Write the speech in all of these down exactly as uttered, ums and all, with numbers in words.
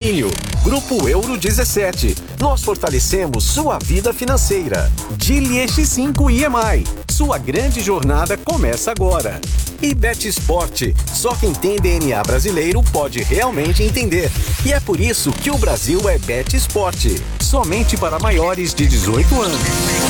Patrocínio Grupo Euro dezessete. Nós fortalecemos sua vida financeira. Geely E X cinco I M I. Sua grande jornada começa agora. E BetSport. Só quem tem D N A brasileiro pode realmente entender. E é por isso que o Brasil é BetSport. Somente para maiores de dezoito anos.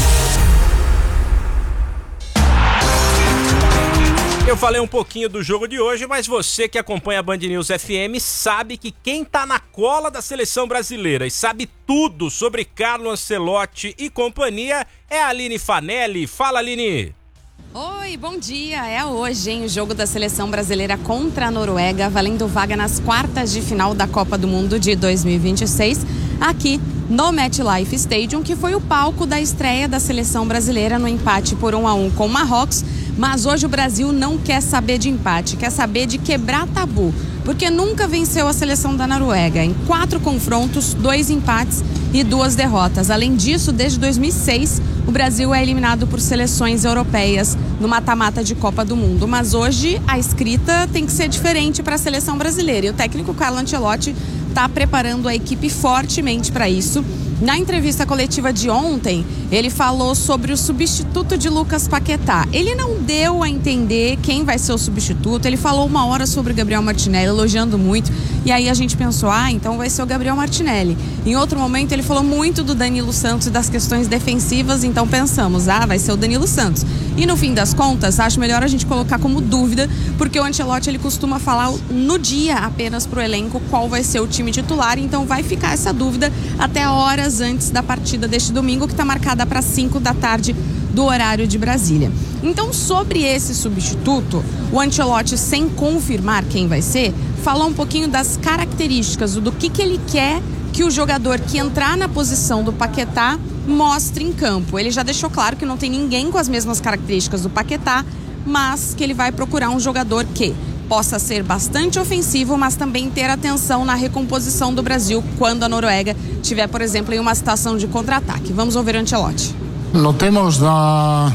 Eu falei um pouquinho do jogo de hoje, mas você que acompanha a Band News F M sabe que quem tá na cola da seleção brasileira e sabe tudo sobre Carlo Ancelotti e companhia é a Aline Fanelli. Fala, Aline! Oi, bom dia! É hoje, hein? O jogo da seleção brasileira contra a Noruega, valendo vaga nas quartas de final da Copa do Mundo de dois mil e vinte e seis, aqui no MetLife Stadium, que foi o palco da estreia da seleção brasileira no empate por um a um com o Marrocos. Mas hoje o Brasil não quer saber de empate, quer saber de quebrar tabu, porque nunca venceu a seleção da Noruega. Em quatro confrontos, dois empates e duas derrotas. Além disso, desde dois mil e seis, o Brasil é eliminado por seleções europeias no mata-mata de Copa do Mundo. Mas hoje a escrita tem que ser diferente para a seleção brasileira. E o técnico Carlo Ancelotti está preparando a equipe fortemente para isso. Na entrevista coletiva de ontem, ele falou sobre o substituto de Lucas Paquetá. Ele não deu a entender quem vai ser o substituto, ele falou uma hora sobre o Gabriel Martinelli, elogiando muito, e aí a gente pensou, ah, então vai ser o Gabriel Martinelli. Em outro momento ele falou muito do Danilo Santos e das questões defensivas, então pensamos, ah, vai ser o Danilo Santos. E no fim das contas, acho melhor a gente colocar como dúvida, porque o Ancelotti ele costuma falar no dia apenas pro elenco qual vai ser o time titular, então vai ficar essa dúvida até horas antes da partida deste domingo, que está marcada para cinco da tarde do horário de Brasília. Então, sobre esse substituto, o Ancelotti, sem confirmar quem vai ser, falou um pouquinho das características, do que, que ele quer que o jogador que entrar na posição do Paquetá mostre em campo. Ele já deixou claro que não tem ninguém com as mesmas características do Paquetá, mas que ele vai procurar um jogador que possa ser bastante ofensivo, mas também ter atenção na recomposição do Brasil quando a Noruega tiver, por exemplo, em uma situação de contra-ataque. Vamos ouvir o Ancelotti. Não temos na,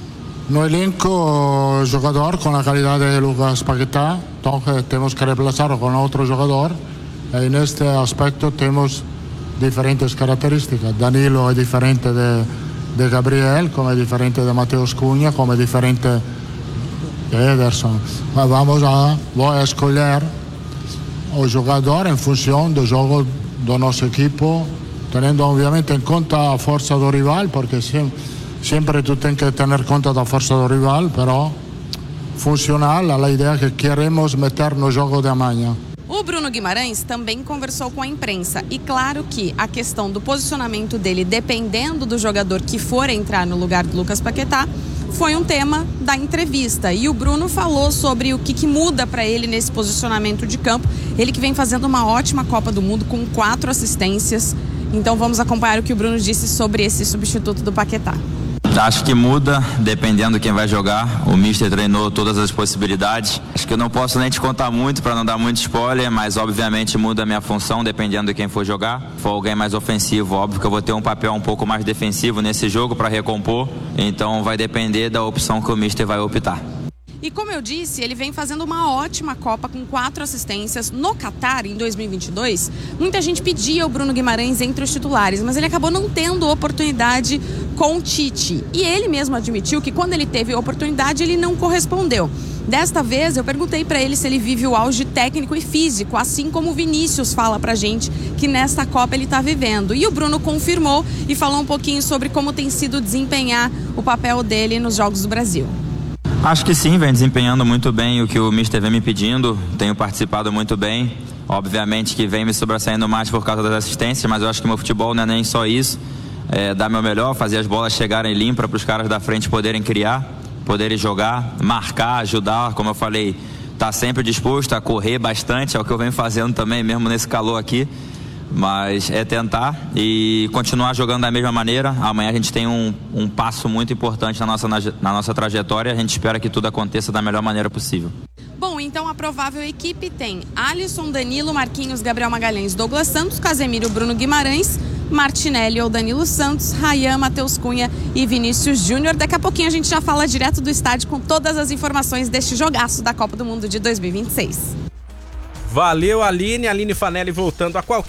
no elenco jogador com a qualidade de Lucas Paquetá, então temos que reemplazar com outro jogador. E neste aspecto temos diferentes características. Danilo é diferente de, de Gabriel, como é diferente de Mateus Cunha, como é diferente Ederson. Mas vamos a, vou a escolher o jogador em função do jogo do nosso equipo, tendo obviamente em conta a força do rival, porque sempre, sempre tu tens que ter em conta da força do rival, però funcional a ideia que queremos meter no jogo de amanhã. O Bruno Guimarães também conversou com a imprensa e claro que a questão do posicionamento dele, dependendo do jogador que for entrar no lugar do Lucas Paquetá, foi um tema da entrevista. E o Bruno falou sobre o que, que muda para ele nesse posicionamento de campo. Ele que vem fazendo uma ótima Copa do Mundo com quatro assistências. Então vamos acompanhar o que o Bruno disse sobre esse substituto do Paquetá. Acho que muda dependendo de quem vai jogar. O mister treinou todas as possibilidades. Acho que eu não posso nem te contar muito para não dar muito spoiler, mas obviamente muda a minha função dependendo de quem for jogar. Se for alguém mais ofensivo, óbvio que eu vou ter um papel um pouco mais defensivo nesse jogo para recompor. Então vai depender da opção que o mister vai optar. E como eu disse, ele vem fazendo uma ótima Copa com quatro assistências. No Catar, em dois mil e vinte e dois, muita gente pedia o Bruno Guimarães entre os titulares, mas ele acabou não tendo oportunidade com o Tite. E ele mesmo admitiu que quando ele teve oportunidade, ele não correspondeu. Desta vez, eu perguntei para ele se ele vive o auge técnico e físico, assim como o Vinícius fala pra gente que nesta Copa ele está vivendo. E o Bruno confirmou e falou um pouquinho sobre como tem sido desempenhar o papel dele nos Jogos do Brasil. Acho que sim, vem desempenhando muito bem o que o mister vem me pedindo, tenho participado muito bem, obviamente que vem me sobressaindo mais por causa das assistências, mas eu acho que meu futebol não é nem só isso, é dar meu melhor, fazer as bolas chegarem limpas para os caras da frente poderem criar, poderem jogar, marcar, ajudar, como eu falei, tá sempre disposto a correr bastante, é o que eu venho fazendo também, mesmo nesse calor aqui, mas é tentar e continuar jogando da mesma maneira. Amanhã a gente tem um, um passo muito importante na nossa, na, na nossa trajetória, a gente espera que tudo aconteça da melhor maneira possível. Bom, então a provável equipe tem Alisson, Danilo, Marquinhos, Gabriel Magalhães, Douglas Santos, Casemiro, Bruno Guimarães, Martinelli ou Danilo Santos, Rayan, Mateus Cunha e Vinícius Júnior. Daqui a pouquinho a gente já fala direto do estádio com todas as informações deste jogaço da Copa do Mundo de dois mil e vinte e seis. Valeu, Aline. Aline Fanelli voltando a qualquer